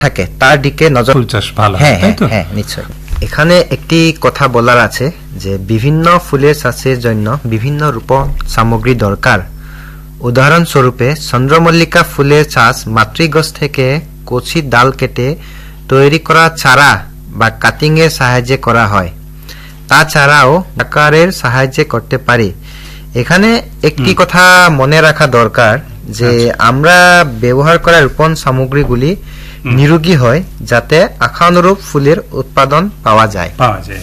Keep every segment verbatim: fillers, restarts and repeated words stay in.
থাকে তার দিকে নজর ফুল চাষ ভালো হ্যাঁ হ্যাঁ নিশ্চয়। এখানে একটি কথা বলার আছে যে বিভিন্ন ফুলের চাষের জন্য বিভিন্ন রোপণ সামগ্রী দরকার। উদাহরণস্বরূপে চন্দ্রমল্লিকা ফুলের চাষ মাতৃগছ থেকে কচি ডাল কেটে তৈরি করা চারা বা কাটিং এর সাহায্যে করা হয়। তাছাড়াও আকারের সাহায্যে করতে পারি। এখানে একটি কথা মনে রাখা দরকার যে আমরা ব্যবহার করা রোপণ সামগ্রীগুলি নিরোগী হয় যাতে আশানুরূপ ফুলের উৎপাদন পাওয়া যায়।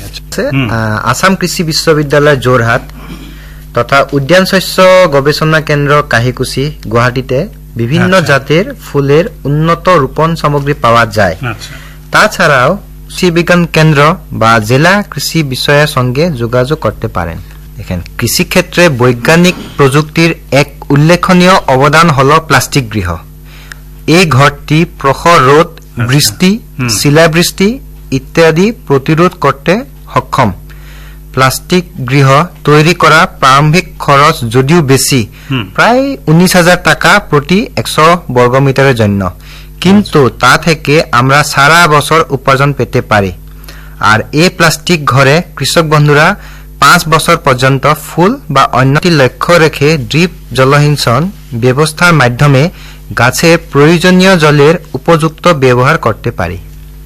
আসাম কৃষি বিশ্ববিদ্যালয় যোরহাট তথা উদ্যান শস্য গবেষণা কেন্দ্র কাহিকুচি গুয়াহাটিতে বিভিন্ন জাতের ফুলের উন্নত রোপণ সামগ্রী পাওয়া যায়। তাছাড়াও কৃষি বিজ্ঞান কেন্দ্র বা জেলা কৃষি বিষয়ের সঙ্গে যোগাযোগ করতে পারেন। দেখেন কৃষি ক্ষেত্রে বৈজ্ঞানিক প্রযুক্তির এক উল্লেখনীয় অবদান হল প্লাস্টিক গৃহ। এই ঘরটি প্রখর রোদ, বৃষ্টি, শিলাবৃষ্টি ইত্যাদি প্রতিরোধ করতে সক্ষম। প্লাস্টিক গৃহ তৈরি করা প্রারম্ভিক খরচ যদিও বেশি, প্রায় উনিশ হাজার টাকা প্রতি একশো বর্গমিটারের জন্য, কিন্তু তা থেকে আমরা সারা বছর উপার্জন পেতে পারি। আর এই প্লাস্টিক ঘরে কৃষক বন্ধুরা পাঁচ বছর পর্যন্ত ফুল বা অন্যটি লক্ষ্য রেখে ড্রিপ জলসিঞ্চন ব্যবস্থার মাধ্যমে গাছে প্রয়োজনীয় জলের উপযুক্ত ব্যবহার করতে পারি।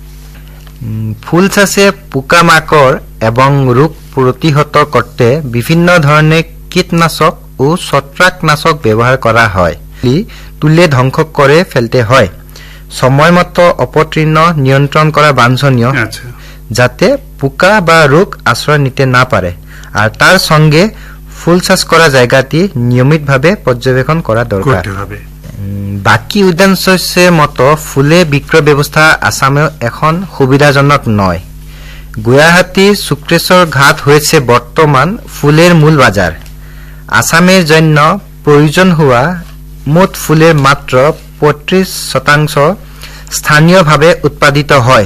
ফুল চাষে পোকামাকড় এবং রোগ প্রতিহত করতে বিভিন্ন ধরনের কীটনাশক ও ছত্রাকনাশক ব্যবহার করা হয়। তুলে ধ্বংস করে ফেলতে হয়। সময় মতো অপতৃণ নিয়ন্ত্রণ করা বাঞ্ছনীয় যাতে পোকা বা রোগ আশ্রয় নিতে না পারে। আর তার সঙ্গে ফুল চাষ করা জায়গাটি নিয়মিতভাবে পর্যবেক্ষণ করা দরকার। বাকি উদ্যান শস্যের মতো ফুলে বিক্রয় ব্যবস্থা আসামেও এখন সুবিধাজনক নয়। গুয়াহাটির শুক্রেশ্বর ঘাট হয়েছে বর্তমান ফুলের মূল বাজার। আসামের জন্য প্রয়োজন হওয়া মোট ফুলের মাত্র পঁয়ত্রিশ শতাংশ স্থানীয়ভাবে উৎপাদিত হয়,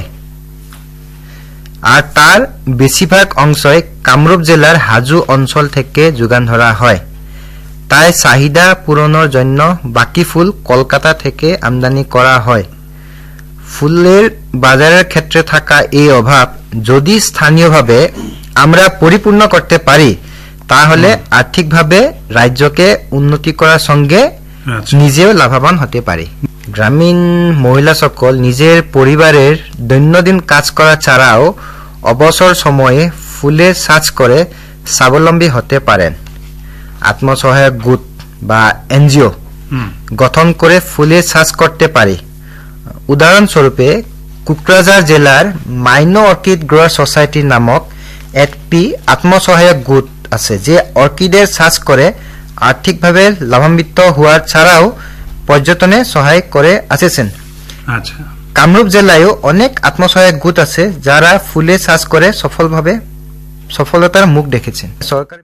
আর তার বেশিরভাগ অংশই কামরূপ জেলার হাজো অঞ্চল থেকে যোগান ধরা হয়। তাই চাহিদা পূরণের জন্য বাকি ফুল কলকাতা থেকে আমদানি করা হয়। ফুলের বাজারের ক্ষেত্রে থাকা এই অভাব যদি স্থানীয়ভাবে আমরা পরিপূর্ণ করতে পারি তাহলে আর্থিকভাবে রাজ্যকে উন্নতি করার সঙ্গে নিজেও লাভবান হতে পারে। গ্রামীণ মহিলা সকল নিজের পরিবারের দৈনন্দিন কাজ করা ছাড়াও অবসর সময়ে ফুলের চাষ করে স্বাবলম্বী হতে পারেন। আত্মসহায়ক গোট বা এনজিও গঠন করে ফুলের চাষ করতে পারি। উদাহরণস্বরূপে কোকরাঝার জেলার মাইনো অর্কিড গ্রোয়ার সোসাইটি নামক একটি আত্মসহায়ক গোট আছে যে অর্কিডের চাষ করে আর্থিকভাবে লাভান্বিত হওয়ার ছাড়াও পর্যটনে সহায় করে আসছেন। আচ্ছা, কামরূপ জেলায়ও অনেক আত্মসহায়ক গোট আছে যারা ফুলে চাষ করে সফলভাবে সফলতার মুখ দেখেছেন। সরকার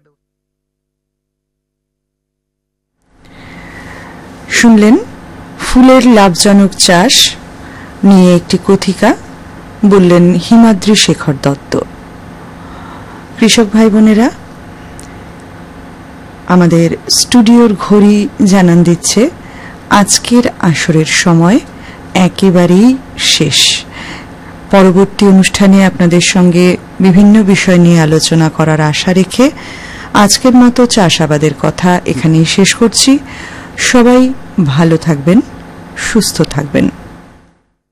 শুনলেন ফুলের লাভজনক চাষ নিয়ে একটি কথিকা, বললেন হিমাদ্রি শেখর দত্ত। কৃষক ভাই বোনেরা, আমাদের স্টুডিওর ঘড়ি জানান দিচ্ছে আজকের আসরের সময় একেবারেই শেষ। পরবর্তী অনুষ্ঠানে আপনাদের সঙ্গে বিভিন্ন বিষয় নিয়ে আলোচনা করার আশা রেখে আজকের মতো চাষাবাদের কথা এখানেই শেষ করছি। সবাই ভালো থাকবেন, সুস্থ থাকবেন।